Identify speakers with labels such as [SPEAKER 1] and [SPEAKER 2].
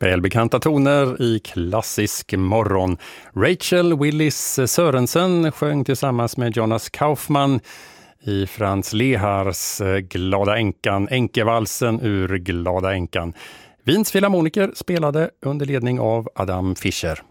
[SPEAKER 1] Välbekanta toner i klassisk morgon. Rachel Willis Sörensen sjöng tillsammans med Jonas Kaufmann i Franz Lehars Glada änkan, änkevalsen ur Glada änkan. Wiens Filharmoniker spelade under ledning av Adam Fischer.